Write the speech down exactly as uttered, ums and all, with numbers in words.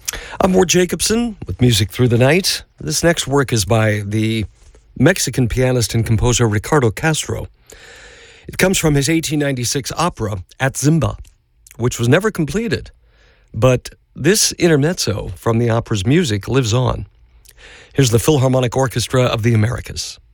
I'm Ward Jacobson with Music Through the Night. This next work is by the Mexican pianist and composer Ricardo Castro. It comes from his eighteen ninety-six opera, Atzimba, which was never completed. But this intermezzo from the opera's music lives on. Here's the Philharmonic Orchestra of the Americas.